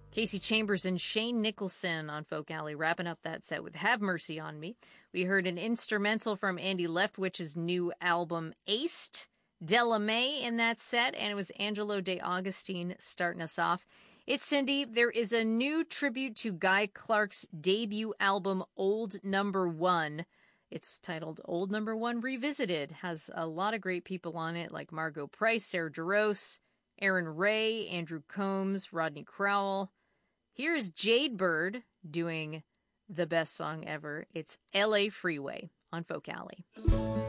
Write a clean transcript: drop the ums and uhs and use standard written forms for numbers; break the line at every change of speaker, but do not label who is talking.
Casey Chambers and Shane Nicholson on Folk Alley, wrapping up that set with Have Mercy on Me. We heard an instrumental from Andy Leftwich's new album, Aced. Della May in that set, and it was Angelo De Augustine starting us off. It's Cindy. There is a new tribute to Guy Clark's debut album, Old Number One. It's titled Old Number One Revisited. Has a lot of great people on it, like Margot Price, Sarah Jarosz, Aaron Ray, Andrew Combs, Rodney Crowell. Here's Jade Bird doing the best song ever. It's LA Freeway on Folk Alley.